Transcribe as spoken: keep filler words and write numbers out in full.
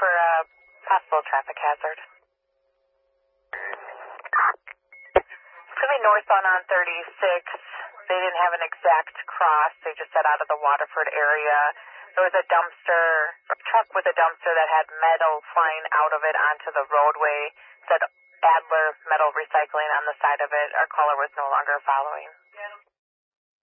for a possible traffic hazard. It's going to be northbound on thirty-six. They didn't have an exact cross. They just said out of the Waterford area. There was a dumpster, a truck with a dumpster that had metal flying out of it onto the roadway. It said Adler Metal Recycling on the side of it. Our caller was no longer following.